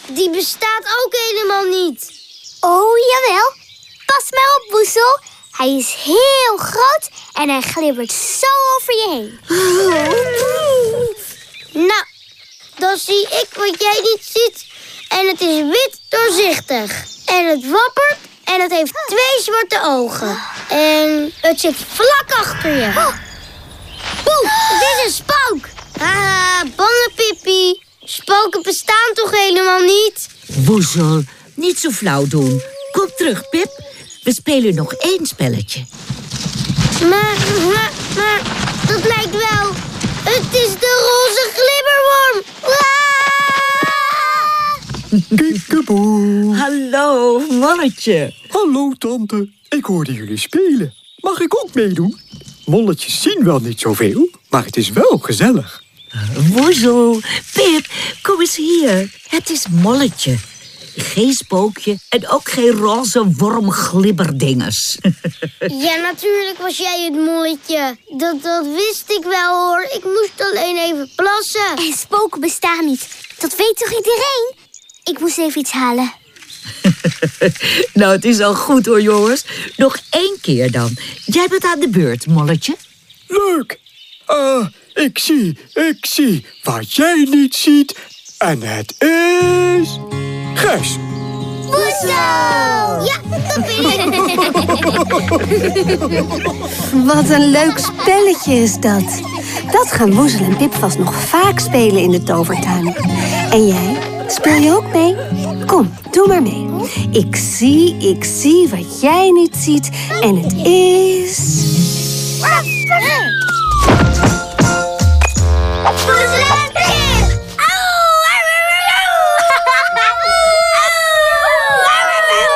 die bestaat ook helemaal niet. Oh, jawel. Pas maar op, Woezel. Hij is heel groot en hij glibbert zo over je heen. Nou, dan zie ik wat jij niet ziet. En het is wit doorzichtig. En het wappert en het heeft 2 zwarte ogen. En het zit vlak achter je. Boe, het is een spook. Haha, bange Pippi. Spoken bestaan toch helemaal niet? Woezel, niet zo flauw doen. Kom terug, Pip. We spelen nog 1 spelletje. Maar, dat lijkt wel. Het is de roze glibberworm. Kiekeboe. Hallo, Molletje. Hallo, tante. Ik hoorde jullie spelen. Mag ik ook meedoen? Molletjes zien wel niet zoveel, maar het is wel gezellig. Woezel, Pip, kom eens hier. Het is Molletje. Geen spookje en ook geen roze wormglibberdinges. Ja, natuurlijk was jij het molletje. Dat wist ik wel, hoor. Ik moest alleen even plassen. En spoken bestaan niet. Dat weet toch iedereen? Ik moest even iets halen. Nou, het is al goed hoor, jongens. Nog 1 keer dan. Jij bent aan de beurt, Molletje. Leuk. Ik zie wat jij niet ziet. En het is... Gijs. Woezel! Ja, dat ben ik. Wat een leuk spelletje is dat. Dat gaan Woezel en Pip vast nog vaak spelen in de tovertuin. En jij? Speel je ook mee? Kom, doe maar mee. Ik zie wat jij niet ziet. En het is...